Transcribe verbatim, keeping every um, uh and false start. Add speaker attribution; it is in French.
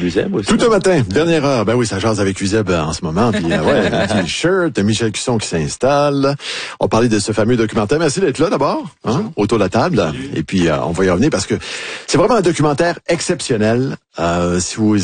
Speaker 1: Uzeb aussi.
Speaker 2: Tout un matin, dernière heure. Ben oui, ça jase avec Uzeb en ce moment. Puis euh, ouais, un t-shirt, Michel Cusson qui s'installe. On parlait de ce fameux documentaire. Merci d'être là d'abord, hein, autour de la table. Et puis, euh, on va y revenir parce que c'est vraiment un documentaire exceptionnel. Euh, si vous